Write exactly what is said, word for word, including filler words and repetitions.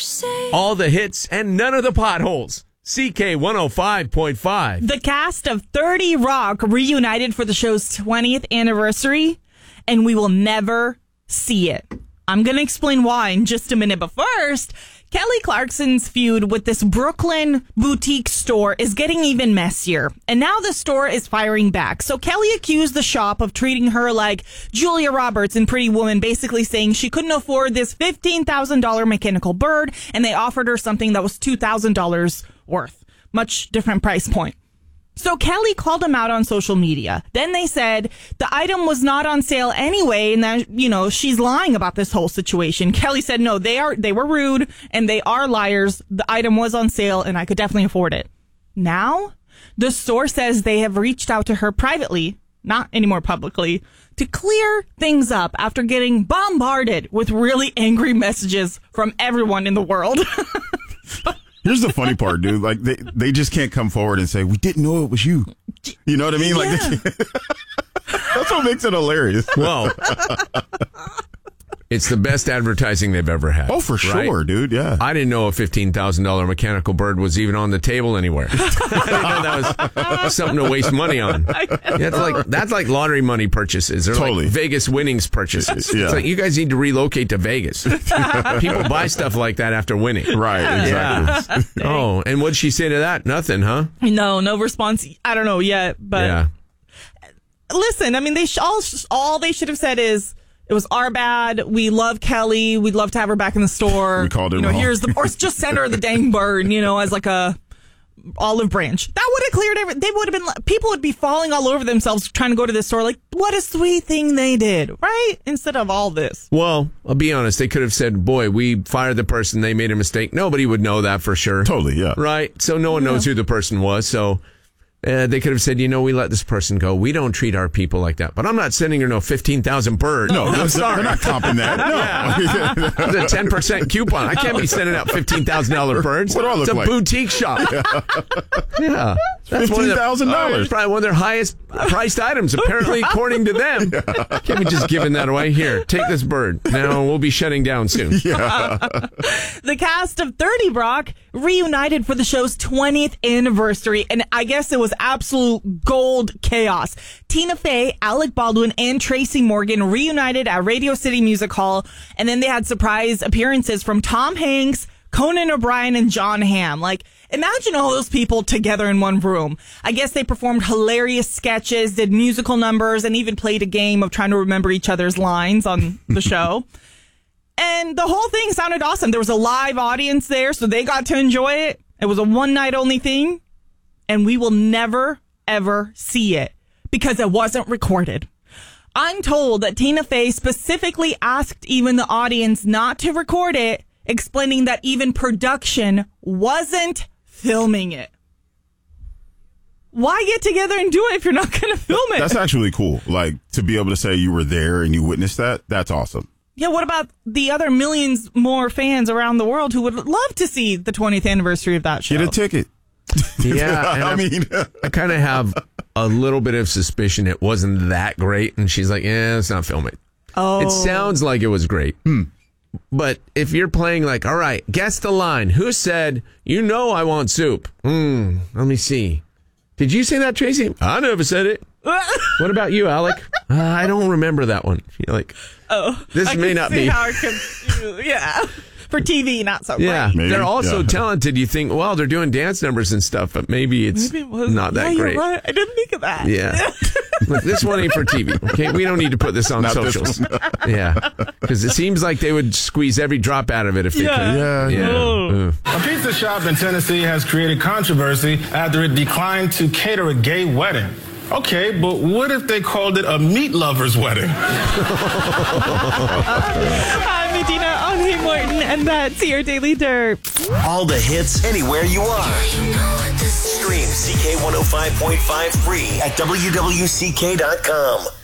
All the hits and none of the potholes. C K one oh five point five. The cast of thirty Rock reunited for the show's twentieth anniversary, and we will never see it. I'm going to explain why in just a minute, but first, Kelly Clarkson's feud with this Brooklyn boutique store is getting even messier, and now the store is firing back. So Kelly accused the shop of treating her like Julia Roberts in Pretty Woman, basically saying she couldn't afford this fifteen thousand dollars mechanical bird, and they offered her something that was two thousand dollars worth. Much different price point. So Kelly called them out on social media. Then they said the item was not on sale anyway, and that, you know, she's lying about this whole situation. Kelly said, no, they are, they were rude and they are liars. The item was on sale and I could definitely afford it. Now, the store says they have reached out to her privately, not anymore publicly, to clear things up after getting bombarded with really angry messages from everyone in the world. Here's the funny part, dude. Like, they, they just can't come forward and say, we didn't know it was you. You know what I mean? Like, yeah. they, that's what makes it hilarious. Well, it's the best advertising they've ever had. Oh, for right? sure, dude. Yeah. I didn't know a fifteen thousand dollars mechanical bird was even on the table anywhere. I didn't know that was something to waste money on. That's like that's like lottery money purchases or Totally. like Vegas winnings purchases. Yeah. It's like you guys need to relocate to Vegas. People buy stuff like that after winning. Right, exactly. Yeah. Oh, and what'd she say to that? Nothing, huh? No, no response. I don't know yet, but Yeah. listen, I mean, they sh- all, all they should have said is, it was our bad. We love Kelly. We'd love to have her back in the store. We called her you know, wrong. here's the, or just send her the dang bird, you know, as like a olive branch. That would have cleared every, they would have been, people would be falling all over themselves trying to go to this store. Like, what a sweet thing they did, right? Instead of all this. Well, I'll be honest. They could have said, boy, we fired the person. They made a mistake. Nobody would know that for sure. Totally, yeah. Right? So no one knows who the person was. So uh, they could have said, you know, we let this person go. We don't treat our people like that. But I'm not sending her no fifteen thousand birds. No, I'm they're, sorry. they're not comping that. No. Yeah. It's a ten percent coupon. I can't be sending out fifteen thousand dollars birds. What do I look it's a like? boutique shop. Yeah. That's one of the- fifteen thousand dollars. It's probably one of their highest priced items, apparently, according to them. Can't be just giving that away. Here, take this bird. Now we'll be shutting down soon. Yeah. The cast of thirty Rock reunited for the show's twentieth anniversary, and I guess it was absolute gold chaos. Tina Fey, Alec Baldwin, and Tracy Morgan reunited at Radio City Music Hall, and then they had surprise appearances from Tom Hanks, Conan O'Brien, and John Hamm. Like, imagine all those people together in one room. I guess they performed hilarious sketches, did musical numbers, and even played a game of trying to remember each other's lines on the show. And the whole thing sounded awesome. There was a live audience there, so they got to enjoy it. It was a one-night only thing, and we will never, ever see it because it wasn't recorded. I'm told that Tina Fey specifically asked even the audience not to record it, explaining that even production wasn't filming it. Why get together and do it if you're not going to film it? That's actually cool. Like, to be able to say you were there and you witnessed that, that's awesome. Yeah, what about the other millions more fans around the world who would love to see the twentieth anniversary of that show? Get a ticket. Yeah. and I mean, I kind of have a little bit of suspicion it wasn't that great. And she's like, yeah, let's not film it. Oh. It sounds like it was great. Hmm. But if you're playing like, all right, guess the line. Who said, you know I want soup? Hmm, let me see. Did you say that, Tracy? I never said it. What about you, Alec? Uh, I don't remember that one. You're like, Oh, this I may can not see be. How it could, yeah, for T V, not so Yeah, great. Maybe, they're also yeah. talented. You think, well, they're doing dance numbers and stuff, but maybe it's Maybe it was not that yeah, great. You're right. I didn't think of that. Yeah. Look, this one ain't for T V. Okay, we don't need to put this on Not this socials. one. Yeah, because it seems like they would squeeze every drop out of it if they Yeah. could. Yeah, Yeah. Oh. Ugh. A pizza shop in Tennessee has created controversy after it declined to cater a gay wedding. Okay, but what if they called it a meat lover's wedding? I'm Medina Onhi Morton, and that's your Daily Derp. All the hits anywhere you are. Stream C K one oh five point five free at W W C K dot com.